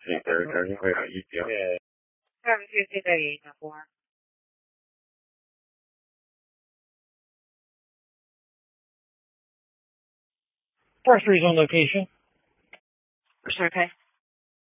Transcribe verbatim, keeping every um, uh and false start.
Yeah, they're, they're, they're, yeah. Yeah. seven fifty to eight oh four. First three's on location. Okay.